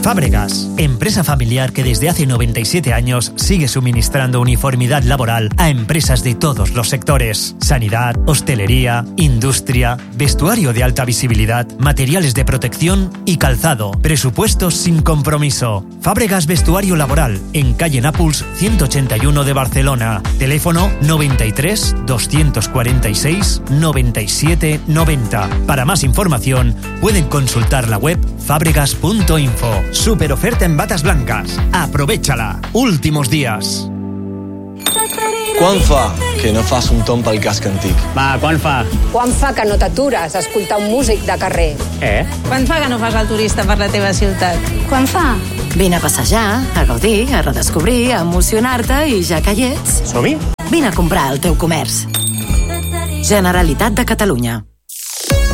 Fábregas, empresa familiar que desde hace 97 años sigue suministrando uniformidad laboral a empresas de todos los sectores. Sanidad, hostelería, industria, vestuario de alta visibilidad, materiales de protección y calzado. Presupuestos sin compromiso. Fábregas Vestuario Laboral, en calle Nàpols 181 de Barcelona. Teléfono 93 246 97 90. Para más información, pueden consultar la web fabregas.info. Super oferta en batas blancas. Aprovéchala. Últimos días. Quan fa que no fas un tomb pel casc antic? Va, quan fa? Quan fa que no t'atures a escoltar un músic de carrer? Quan fa que no fas el turista per la teva ciutat? Quan fa? Vine a passejar, a gaudir, a redescobrir, a emocionar-te i ja que hi ets... Som-hi? Vine a comprar al teu comerç. Generalitat de Catalunya.